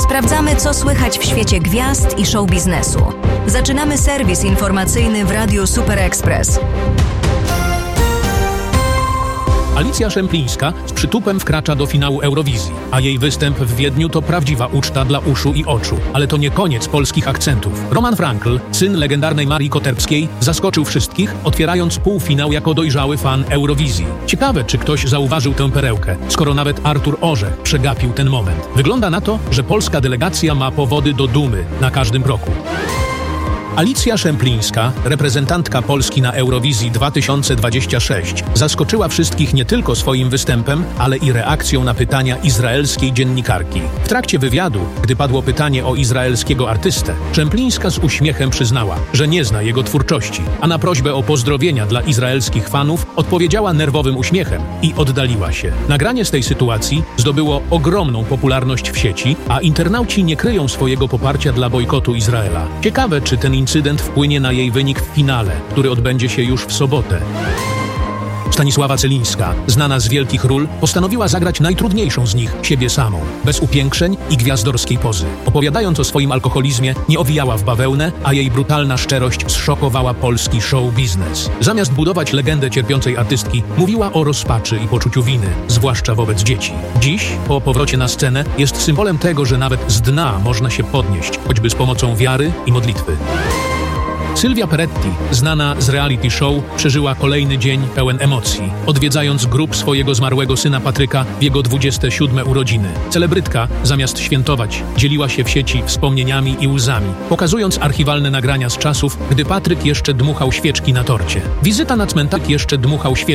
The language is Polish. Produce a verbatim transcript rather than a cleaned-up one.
Sprawdzamy, co słychać w świecie gwiazd i show biznesu. Zaczynamy serwis informacyjny w Radiu Super Express. Alicja Szemplińska z przytupem wkracza do finału Eurowizji, a jej występ w Wiedniu to prawdziwa uczta dla uszu i oczu. Ale to nie koniec polskich akcentów. Roman Frankl, syn legendarnej Marii Koterbskiej, zaskoczył wszystkich, otwierając półfinał jako dojrzały fan Eurowizji. Ciekawe, czy ktoś zauważył tę perełkę, skoro nawet Artur Orzech przegapił ten moment. Wygląda na to, że polska delegacja ma powody do dumy na każdym kroku. Alicja Szemplińska, reprezentantka Polski na Eurowizji dwa tysiące dwudziestej szóstej, zaskoczyła wszystkich nie tylko swoim występem, ale i reakcją na pytania izraelskiej dziennikarki. W trakcie wywiadu, gdy padło pytanie o izraelskiego artystę, Szemplińska z uśmiechem przyznała, że nie zna jego twórczości, a na prośbę o pozdrowienia dla izraelskich fanów odpowiedziała nerwowym uśmiechem i oddaliła się. Nagranie z tej sytuacji zdobyło ogromną popularność w sieci, a internauci nie kryją swojego poparcia dla bojkotu Izraela. Ciekawe, czy ten incydent wpłynie na jej wynik w finale, który odbędzie się już w sobotę. Stanisława Celińska, znana z wielkich ról, postanowiła zagrać najtrudniejszą z nich, siebie samą, bez upiększeń i gwiazdorskiej pozy. Opowiadając o swoim alkoholizmie, nie owijała w bawełnę, a jej brutalna szczerość zszokowała polski show biznes. Zamiast budować legendę cierpiącej artystki, mówiła o rozpaczy i poczuciu winy, zwłaszcza wobec dzieci. Dziś, po powrocie na scenę, jest symbolem tego, że nawet z dna można się podnieść, choćby z pomocą wiary i modlitwy. Sylwia Peretti, znana z reality show, przeżyła kolejny dzień pełen emocji, odwiedzając grób swojego zmarłego syna Patryka w jego dwudzieste siódme urodziny. Celebrytka, zamiast świętować, dzieliła się w sieci wspomnieniami i łzami, pokazując archiwalne nagrania z czasów, gdy Patryk jeszcze dmuchał świeczki na torcie. Wizyta na cmentarzu jeszcze dmuchał świeczki